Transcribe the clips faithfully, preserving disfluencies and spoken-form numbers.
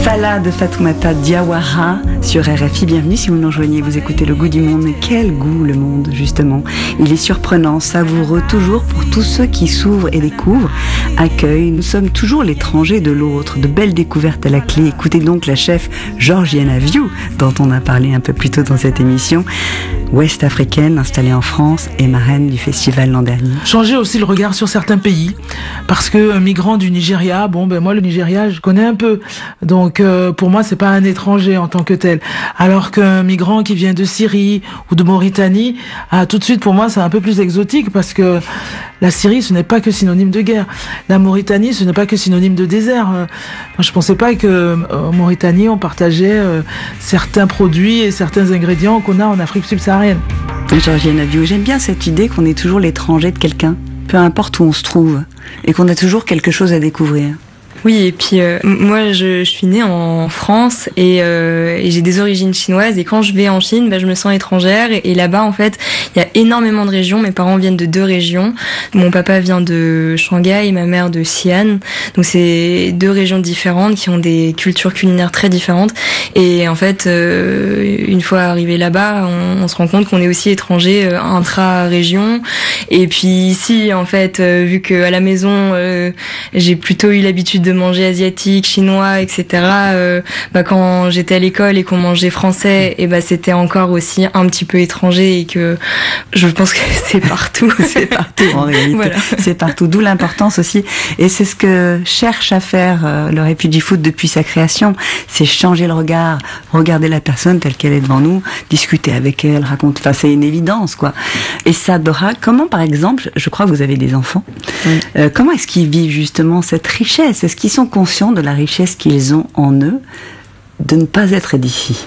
Fala de Fatoumata Diawara sur R F I. Bienvenue si vous nous rejoignez, vous écoutez Le Goût du Monde. Mais quel goût le monde, justement. Il est surprenant, savoureux, toujours pour tous ceux qui s'ouvrent et découvrent, accueillent. Nous sommes toujours l'étranger de l'autre, de belles découvertes à la clé. Écoutez donc la chef Georgiana Viu, dont on a parlé un peu plus tôt dans cette émission, ouest-africaine, installée en France et marraine du festival l'an dernier. Changer aussi le regard sur certains pays, parce que migrant du Nigeria, bon ben moi le Nigeria je connais un peu, donc euh, pour moi c'est pas un étranger en tant que tel, alors qu'un migrant qui vient de Syrie ou de Mauritanie, ah, tout de suite pour moi c'est un peu plus exotique, parce que la Syrie ce n'est pas que synonyme de guerre, la Mauritanie ce n'est pas que synonyme de désert. Euh, moi je pensais pas que euh, en Mauritanie on partageait euh, certains produits et certains ingrédients qu'on a en Afrique subsaharienne. Georgiana Viu, j'aime bien cette idée qu'on est toujours l'étranger de quelqu'un, peu importe où on se trouve, et qu'on a toujours quelque chose à découvrir. Oui, et puis euh, moi je, je suis née en France et, euh, et j'ai des origines chinoises, et quand je vais en Chine, bah, je me sens étrangère, et, et là-bas en fait il y a énormément de régions. Mes parents viennent de deux régions, mon papa vient de Shanghai et ma mère de Xi'an, donc c'est deux régions différentes qui ont des cultures culinaires très différentes, et en fait euh, une fois arrivé là-bas on, on se rend compte qu'on est aussi étranger euh, intra-région. Et puis ici en fait euh, vu qu'à la maison euh, j'ai plutôt eu l'habitude de de manger asiatique, chinois, et cetera. Euh, bah, quand j'étais à l'école et qu'on mangeait français, et bah, c'était encore aussi un petit peu étranger, et que je pense que c'est partout. C'est partout en réalité. Voilà. C'est partout. D'où l'importance aussi. Et c'est ce que cherche à faire euh, le Refugee Food depuis sa création. C'est changer le regard, regarder la personne telle qu'elle est devant nous, discuter avec elle, raconter. Enfin, c'est une évidence, quoi. Et ça, Dora, comment par exemple, je crois que vous avez des enfants, oui. euh, comment est-ce qu'ils vivent justement cette richesse? Est-ce qu'ils sont conscients de la richesse qu'ils ont en eux de ne pas être d'ici?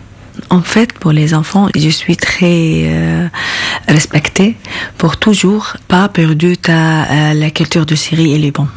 En fait, pour les enfants, je suis très euh, respectée pour toujours pas perdu ta, euh, la culture de Syrie et Liban.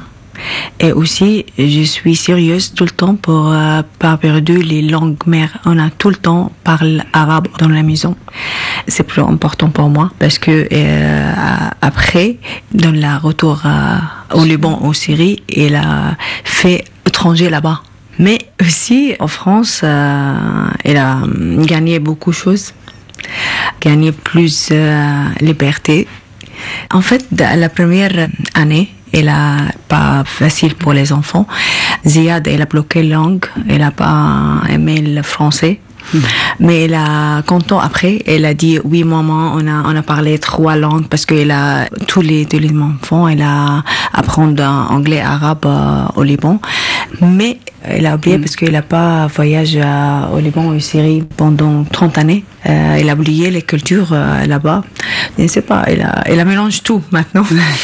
Et aussi, je suis sérieuse tout le temps pour euh, pas perdu les langues mères. On a tout le temps parlé arabe dans la maison. C'est plus important pour moi, parce que euh, après, dans le retour à, au Liban, au Syrie, il a fait étranger là-bas. Mais aussi, en France, euh, il a gagné beaucoup de choses, gagné plus euh, liberté. En fait, la première année, elle a pas facile pour les enfants. Ziad, elle a bloqué la langue, elle a pas aimé le français. Mmh. Mais elle a, content après, elle a dit, oui, maman, on a, on a parlé trois langues, parce qu'elle a, tous les, tous les enfants, elle a apprendre anglais, arabe euh, au Liban. Mais elle a oublié, mmh. parce qu'elle a pas voyagé à, au Liban ou en Syrie pendant trente années. Euh, elle a oublié les cultures euh, là-bas. Je ne sais pas, elle a, elle a mélange tout maintenant.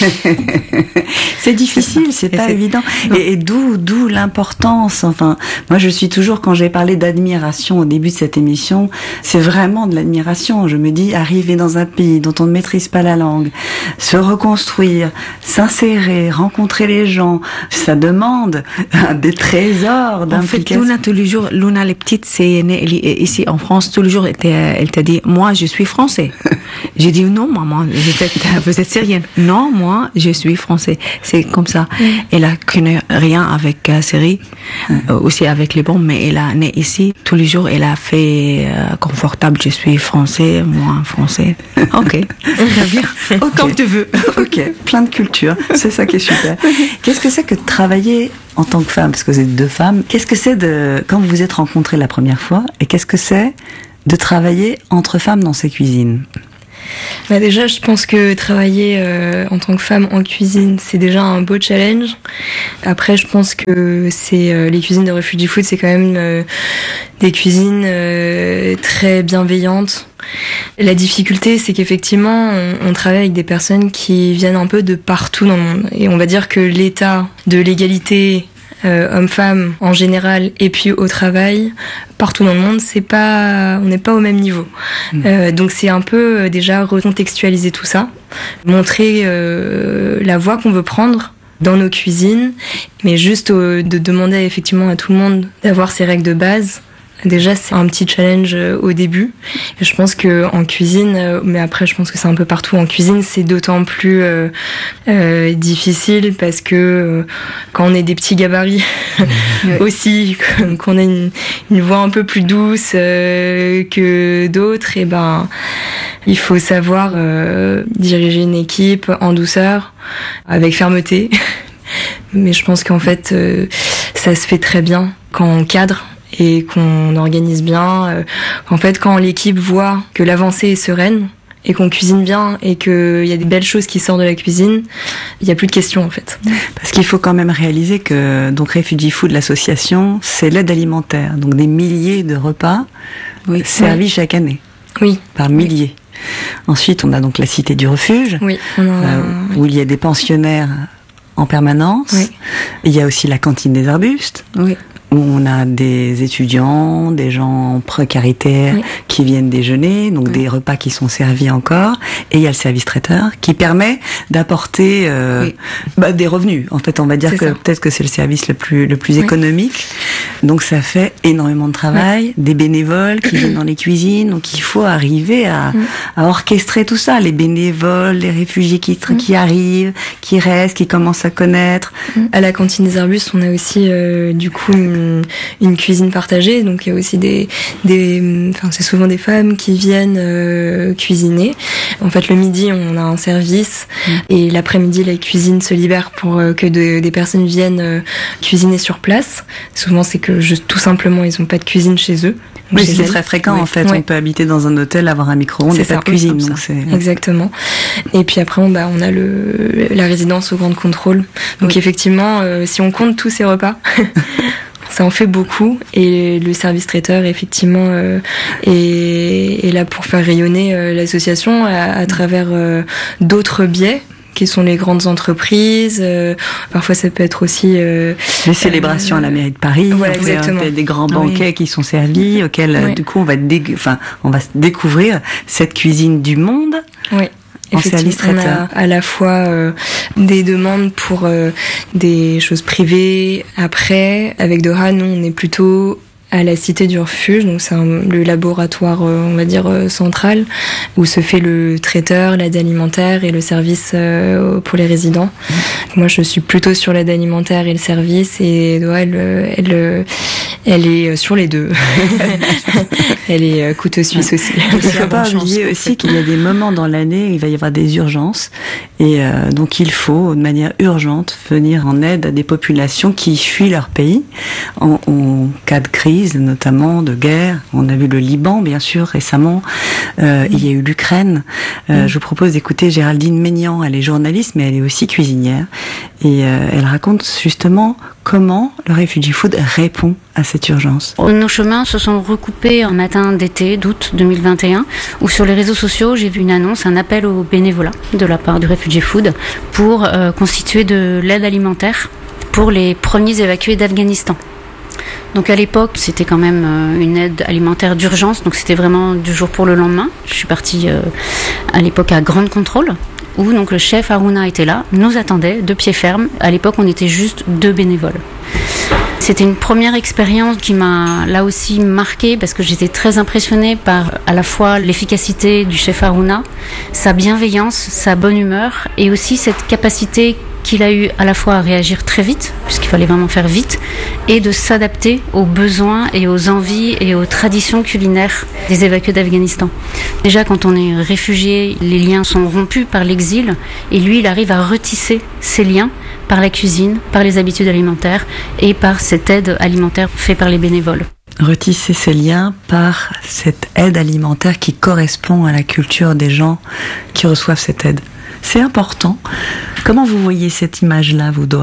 C'est difficile, c'est, c'est pas c'est... évident. Et, et d'où, d'où l'importance. Enfin, moi, je suis toujours, quand j'ai parlé d'admiration au début de cette émission, c'est vraiment de l'admiration. Je me dis, arriver dans un pays dont on ne maîtrise pas la langue, se reconstruire, s'insérer, rencontrer les gens, ça demande des trésors d'implication. En fait, Luna, tous les jours, Luna, les petites, c'est née ici en France, tous les jours, elle, elle t'a dit, moi, je suis français. J'ai dit, non, maman, vous êtes, vous êtes syrienne. Non, moi, je suis français. C'est comme ça. Mm. Elle a connu rien avec euh, Syrie, mm. euh, aussi avec les bombes, mais elle a né ici. Tous les jours, elle a fait euh, confortable. Je suis français, moi, français. Ok. Très bien. Okay. Comme tu veux. Ok. Plein de cultures. C'est ça qui est super. Qu'est-ce que c'est que de travailler en tant que femme, parce que vous êtes deux femmes, qu'est-ce que c'est de, quand vous vous êtes rencontrées la première fois, et qu'est-ce que c'est de travailler entre femmes dans ces cuisines? Bah déjà, je pense que travailler euh, en tant que femme en cuisine, c'est déjà un beau challenge. Après, je pense que c'est euh, les cuisines de Refugee Food, c'est quand même euh, des cuisines euh, très bienveillantes. La difficulté, c'est qu'effectivement, on, on travaille avec des personnes qui viennent un peu de partout dans le monde. Et on va dire que l'état de l'égalité Euh, hommes-femmes en général, et puis au travail partout dans le monde, c'est pas, on n'est pas au même niveau. Mmh. Euh, donc c'est un peu euh, déjà recontextualiser tout ça, montrer euh, la voie qu'on veut prendre dans nos cuisines, mais juste euh, de demander effectivement à tout le monde d'avoir ses règles de base, Déjà, c'est un petit challenge au début. Et je pense que en cuisine, mais après, je pense que c'est un peu partout en cuisine, c'est d'autant plus euh, euh, difficile parce que euh, quand on est des petits gabarits aussi, qu'on a une, une voix un peu plus douce euh, que d'autres, et ben, il faut savoir euh, diriger une équipe en douceur, avec fermeté. Mais je pense qu'en fait, euh, ça se fait très bien quand on cadre et qu'on organise bien. Euh, en fait, quand l'équipe voit que l'avancée est sereine et qu'on cuisine bien et qu'il y a des belles choses qui sortent de la cuisine, il n'y a plus de questions en fait. Parce qu'il faut quand même réaliser que donc Refugee Food, l'association, c'est l'aide alimentaire. Donc des milliers de repas oui. servis oui. chaque année. Oui. Par milliers. Oui. Ensuite, on a donc la Cité du Refuge, oui, on a, euh, oui. où il y a des pensionnaires en permanence. Oui. Il y a aussi la cantine des arbustes. Oui. Où on a des étudiants, des gens précaritaires oui. qui viennent déjeuner, donc oui. des repas qui sont servis encore. Et il y a le service traiteur qui permet d'apporter euh, oui. bah, des revenus. En fait, on va dire c'est que ça. Peut-être que c'est le service le plus le plus oui. économique. Donc ça fait énormément de travail, oui. des bénévoles qui viennent dans les cuisines. Donc il faut arriver à, oui. à orchestrer tout ça. Les bénévoles, les réfugiés qui, oui. qui arrivent, qui restent, qui commencent à connaître. À la cantine des arbustes, on a aussi euh, du coup une une cuisine partagée, donc il y a aussi des, des enfin c'est souvent des femmes qui viennent euh, cuisiner. En fait, le midi, on a un service mmh. et l'après-midi, la cuisine se libère pour euh, que de, des personnes viennent euh, cuisiner sur place. Souvent, c'est que juste, tout simplement, ils n'ont pas de cuisine chez eux. Oui, c'est très fréquent oui. en fait. Ouais. On peut habiter dans un hôtel, avoir un micro-ondes et pas de cuisine. Oui, donc c'est... Exactement. Et puis après, on, bah, on a le, la résidence au Grand Contrôle. Donc oui. effectivement, euh, si on compte tous ces repas... ça en fait beaucoup et le service traiteur effectivement euh, est, est là pour faire rayonner euh, l'association à, à travers euh, d'autres biais qui sont les grandes entreprises. Euh, parfois, ça peut être aussi... Euh, les célébrations euh, à la mairie de Paris. Voilà, exactement. Des, des grands banquets oui. qui sont servis, auxquels, oui. du coup, on va, dé- enfin, on va découvrir cette cuisine du monde. Oui. En service traiteur. On a à la fois euh, des demandes pour euh, des choses privées. Après, avec Dora, nous, on est plutôt à la Cité du Refuge, donc c'est un, le laboratoire, euh, on va dire, euh, central, où se fait le traiteur, l'aide alimentaire et le service euh, pour les résidents. Mmh. Moi, je suis plutôt sur l'aide alimentaire et le service, et Dora, elle, elle, elle est sur les deux. Elle est couteau suisse aussi. Il ne faut pas oublier aussi qu'il y a des moments dans l'année où il va y avoir des urgences, et euh, donc il faut, de manière urgente, venir en aide à des populations qui fuient leur pays en, en cas de crise, notamment de guerre. On a vu le Liban, bien sûr, récemment. Euh, mmh. Il y a eu l'Ukraine. Euh, mmh. Je vous propose d'écouter Géraldine Maignan. Elle est journaliste, mais elle est aussi cuisinière. Et euh, elle raconte justement comment le Refugee Food répond à cette urgence. Nos chemins se sont recoupés un matin d'été, d'août deux mille vingt et un, où sur les réseaux sociaux, j'ai vu une annonce, un appel au bénévolat de la part du Refugee Food pour euh, constituer de l'aide alimentaire pour les premiers évacués d'Afghanistan. Donc à l'époque, c'était quand même euh, une aide alimentaire d'urgence, donc c'était vraiment du jour pour le lendemain. Je suis partie euh, à l'époque à Grand Contrôle, où donc le chef Harouna était là, nous attendait de pied ferme. À l'époque, on était juste deux bénévoles. C'était une première expérience qui m'a là aussi marquée parce que j'étais très impressionnée par à la fois l'efficacité du chef Harouna, sa bienveillance, sa bonne humeur et aussi cette capacité qu'il a eu à la fois à réagir très vite, puisqu'il fallait vraiment faire vite, et de s'adapter aux besoins et aux envies et aux traditions culinaires des évacués d'Afghanistan. Déjà, quand on est réfugié, les liens sont rompus par l'exil, et lui, il arrive à retisser ces liens par la cuisine, par les habitudes alimentaires et par cette aide alimentaire faite par les bénévoles. Retisser ces liens par cette aide alimentaire qui correspond à la culture des gens qui reçoivent cette aide. C'est important. Comment vous voyez cette image-là, vous, Doa ?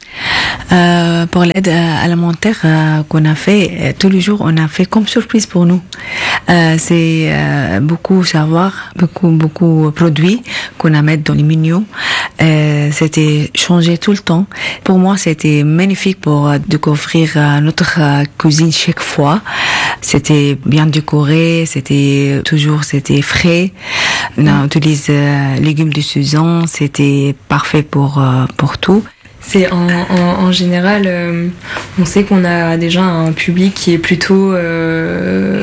Euh, pour l'aide alimentaire euh, qu'on a fait, euh, tous les jours, on a fait comme surprise pour nous. Euh, c'est euh, beaucoup savoir, beaucoup beaucoup produits qu'on a mis dans les menus. Euh, c'était changé tout le temps. Pour moi, c'était magnifique pour euh, découvrir euh, notre euh, cuisine chaque fois. C'était bien décoré, c'était toujours c'était frais. On utilise euh, légumes de saison, c'était parfait pour euh, pour tout. C'est en, en, en général, euh, on sait qu'on a déjà un public qui est plutôt euh,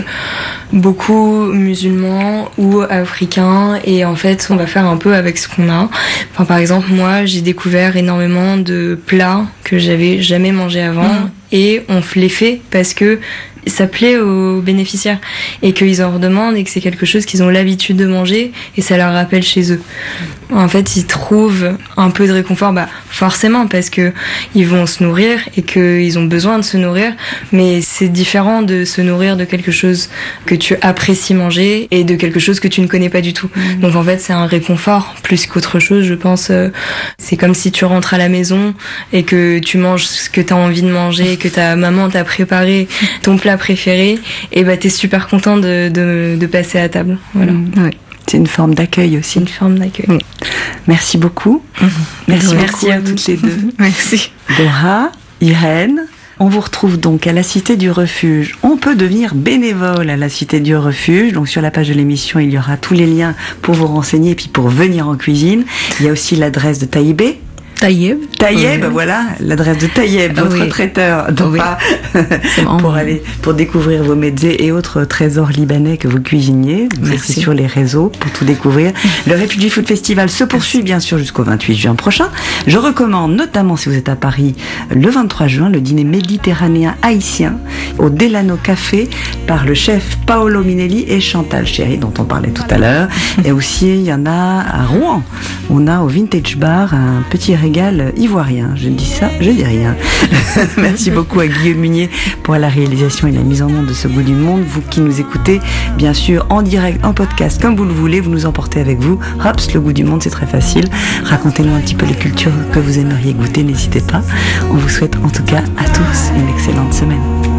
beaucoup musulman ou africain, et en fait on va faire un peu avec ce qu'on a. Enfin, par exemple, moi j'ai découvert énormément de plats que j'avais jamais mangé avant, mmh. et on les fait parce que ça plaît aux bénéficiaires et qu'ils en redemandent et que c'est quelque chose qu'ils ont l'habitude de manger et ça leur rappelle chez eux. En fait, ils trouvent un peu de réconfort, bah forcément, parce que ils vont se nourrir et qu'ils ont besoin de se nourrir, mais c'est différent de se nourrir de quelque chose que tu apprécies manger et de quelque chose que tu ne connais pas du tout. Mmh. Donc en fait, c'est un réconfort plus qu'autre chose, je pense. C'est comme si tu rentres à la maison et que tu manges ce que tu as envie de manger, que ta maman t'a préparé ton plat préféré, et bah t'es super content de, de, de passer à table. Voilà. Mmh, ouais. C'est une forme d'accueil aussi. Une forme d'accueil. Mmh. Merci beaucoup. Mmh. Merci, Merci beaucoup à, à toutes les deux. Merci. Dora, Irène, on vous retrouve donc à la Cité du Refuge. On peut devenir bénévole à la Cité du Refuge. Donc sur la page de l'émission, il y aura tous les liens pour vous renseigner et puis pour venir en cuisine. Il y a aussi l'adresse de Taïbé. Taïeb. Taïeb, oui. Voilà, l'adresse de Taïeb, votre oui. traiteur, donc oui. pas pour aller, pour découvrir vos mezzés et autres trésors libanais que vous cuisiniez. Vous êtes sur les réseaux pour tout découvrir. Le Refugee Food Festival se poursuit bien sûr jusqu'au vingt-huit juin prochain. Je recommande notamment, si vous êtes à Paris, le vingt-trois juin, le dîner méditerranéen haïtien au Delano Café par le chef Paolo Minelli et Chantal Chéry, dont on parlait tout à l'heure. Et aussi, il y en a à Rouen. On a au Vintage Bar un petit régal ivoirien. Je dis ça, je dis rien. Merci beaucoup à Guillaume Munier pour la réalisation et la mise en onde de ce Goût du Monde. Vous qui nous écoutez, bien sûr, en direct, en podcast, comme vous le voulez, vous nous emportez avec vous. Hops, le Goût du Monde, c'est très facile. Racontez-nous un petit peu les cultures que vous aimeriez goûter, n'hésitez pas. On vous souhaite en tout cas à tous une excellente semaine.